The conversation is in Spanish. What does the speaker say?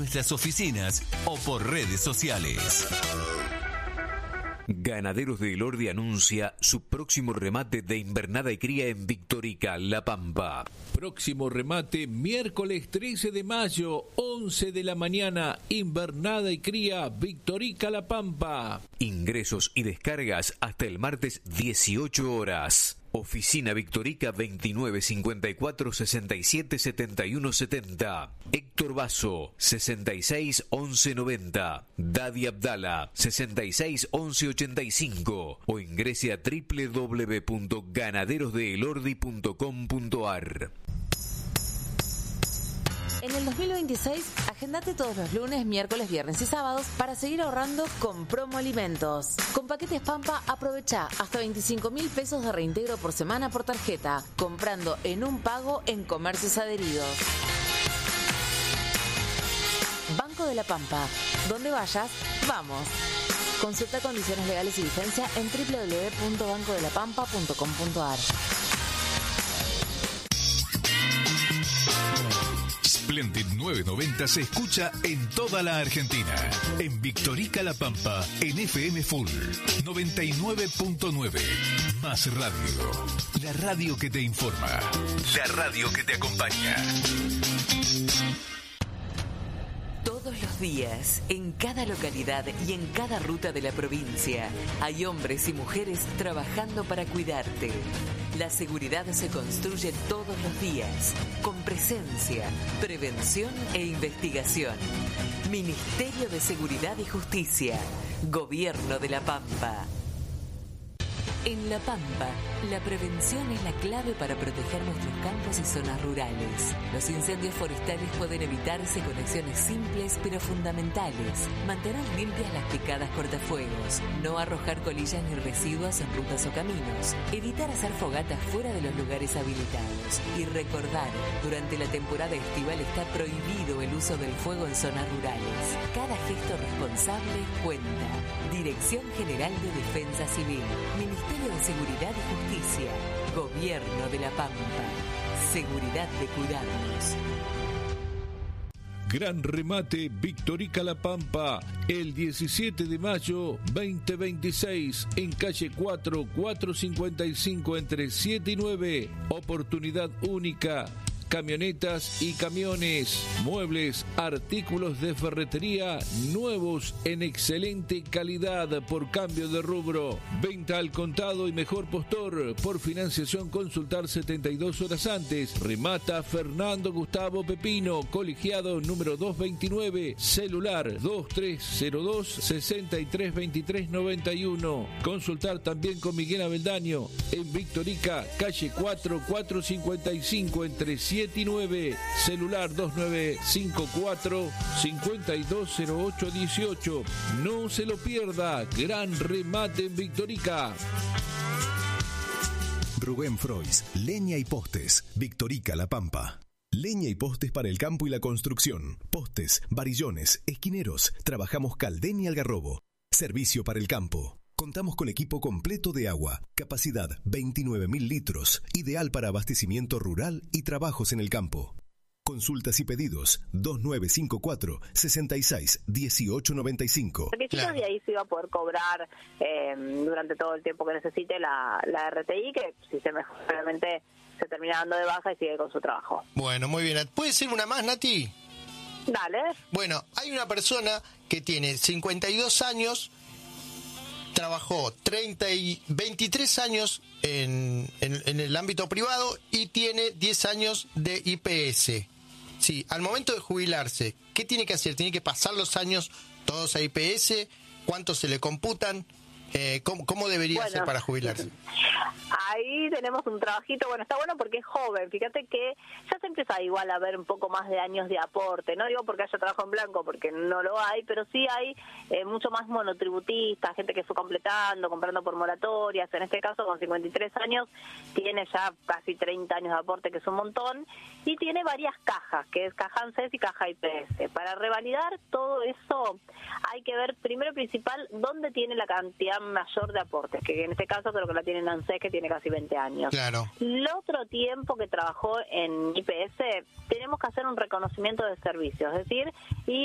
nuestras oficinas o por redes sociales. Ganaderos de Elordi anuncia su próximo remate de invernada y cría en Victorica, La Pampa. Próximo remate, miércoles 13 de mayo, 11 de la mañana, invernada y cría, Victorica, La Pampa. Ingresos y descargas hasta el martes 18 horas. Oficina Victorica 2954 67 71 70. Héctor Basso 66 11 90. Dadi Abdala 66 11 85. O ingrese a www.ganaderosdeelordi.com.ar. En el 2026, agendate todos los lunes, miércoles, viernes y sábados para seguir ahorrando con Promo Alimentos. Con paquetes Pampa, aprovecha hasta 25.000 pesos de reintegro por semana por tarjeta, comprando en un pago en comercios adheridos. Banco de la Pampa. Donde vayas, vamos. Consulta condiciones legales y vigencia en www.bancodelapampa.com.ar. Splendid 990 se escucha en toda la Argentina. En Victorica, La Pampa, en FM Full 99.9. Más radio. La radio que te informa. La radio que te acompaña. Todos los días, en cada localidad y en cada ruta de la provincia, hay hombres y mujeres trabajando para cuidarte. La seguridad se construye todos los días, con presencia, prevención e investigación. Ministerio de Seguridad y Justicia, Gobierno de La Pampa. En La Pampa, la prevención es la clave para proteger nuestros campos y zonas rurales. Los incendios forestales pueden evitarse con acciones simples pero fundamentales. Mantener limpias las picadas cortafuegos, no arrojar colillas ni residuos en rutas o caminos, evitar hacer fogatas fuera de los lugares habilitados y recordar, durante la temporada estival está prohibido el uso del fuego en zonas rurales. Cada gesto responsable cuenta. Dirección General de Defensa Civil, Ministerio de Seguridad y Justicia, Gobierno de La Pampa. Seguridad de cuidarnos. Gran remate Victorica, La Pampa, el 17 de mayo 2026, en calle 4, 455, entre 7 y 9. Oportunidad única. Camionetas y camiones, muebles, artículos de ferretería nuevos en excelente calidad por cambio de rubro. Venta al contado y mejor postor. Por financiación consultar 72 horas antes. Remata Fernando Gustavo Pepino, colegiado número 229, celular 2302 6323 91. Consultar también con Miguel Abeldaño en Victorica, calle 4, 455, entre 7 y 9, celular 2954 520818. No se lo pierda, gran remate en Victorica. Rubén Frois, leña y postes, Victorica, La Pampa. Leña y postes para el campo y la construcción. Postes, varillones, esquineros. Trabajamos Caldén y Algarrobo. Servicio para el campo. Contamos con equipo completo de agua, capacidad 29.000 litros, ideal para abastecimiento rural y trabajos en el campo. Consultas y pedidos 2954 66 1895. Requisitos, y ahí se iba a poder cobrar durante todo el tiempo que necesite la RTI, que si se mejora, realmente se termina dando de baja y sigue con su trabajo. Bueno, muy bien. ¿Puede ser una más, Nati? Dale. Bueno, hay una persona que tiene 52 años, trabajó 23 años en el ámbito privado y tiene 10 años de IPS. Sí, al momento de jubilarse, ¿qué tiene que hacer? ¿Tiene que pasar los años todos a IPS? ¿Cuántos se le computan? ¿Cómo debería ser para jubilarse? Ahí tenemos un trabajito, está bueno porque es joven. Fíjate que ya se empieza igual a ver un poco más de años de aporte. No digo porque haya trabajo en blanco, porque no lo hay, pero sí hay mucho más monotributistas, gente que fue completando, comprando por moratorias. En este caso, con 53 años, tiene ya casi 30 años de aporte, que es un montón, y tiene varias cajas, que es caja ANSES y caja IPS. Para revalidar todo eso, hay que ver, primero y principal, dónde tiene la cantidad mayor de aportes, que en este caso creo que la tiene en ANSES, que tiene casi 20 años. Claro. El otro tiempo que trabajó en IPS, tenemos que hacer un reconocimiento de servicios, es decir, y